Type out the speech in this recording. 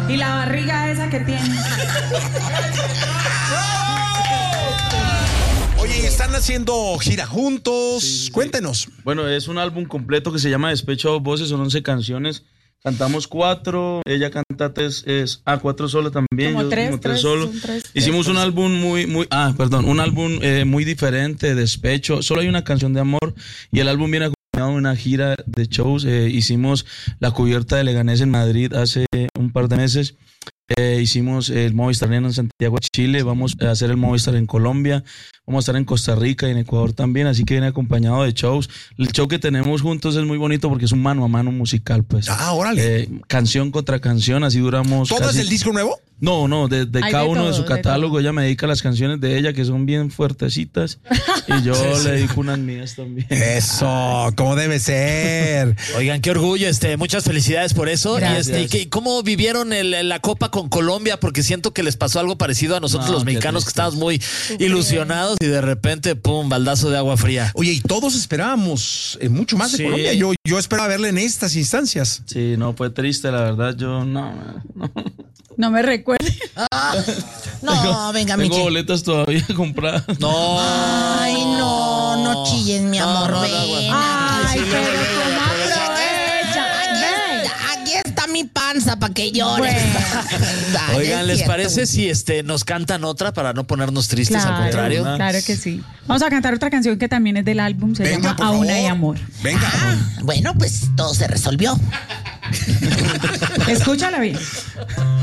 Y la barriga esa que tiene. Oye, ¿están haciendo gira juntos? Sí. Cuéntenos. Bueno, es un álbum completo que se llama Despecho a dos voces, son 11 canciones. Cantamos 4, ella canta 3, 4 sola también, Como yo tres, como 3 tres, solo. son tres. Hicimos un álbum un álbum muy diferente, Despecho. Solo hay una canción de amor y el álbum viene acompañado de una gira de shows. Hicimos la cubierta de Leganés en Madrid hace un par de meses. Hicimos el Movistar Arena en Santiago, Chile. Vamos a hacer el Movistar en Colombia. Vamos a estar en Costa Rica y en Ecuador también. Así que viene acompañado de shows. El show que tenemos juntos es muy bonito porque es un mano a mano musical, pues. Órale. Canción contra canción, así duramos. ¿Todo es el disco nuevo? No, de cada de uno todo, de su de catálogo. todo. Ella me dedica las canciones de ella que son bien fuertecitas y yo le dedico unas mías también. Eso, como debe ser. Oigan, qué orgullo, muchas felicidades por eso. Gracias. Y ¿cómo vivieron la Copa con Colombia? Porque siento que les pasó algo parecido a nosotros los qué mexicanos, que triste. estábamos muy ilusionados y de repente, pum, baldazo de agua fría. Oye, y todos esperábamos mucho más de Sí. Colombia. Yo esperaba verle en estas instancias. Sí, no, fue triste, la verdad. Yo no. No me recuerde. No, venga, Tengo Michi. boletas todavía compradas. No. Ay, no chilles, mi amor. no, ven. Ay, sí, pero luego, ¿cómo aprovecha? Aquí está mi panza para que llores. Ay, Oigan, es ¿les cierto. parece si nos cantan otra para no ponernos tristes? Al contrario. Claro que sí. Vamos a cantar otra canción que también es del álbum, se Venga, llama por Aún hay favor. amor. Venga. Bueno, pues todo se resolvió. Escúchala bien.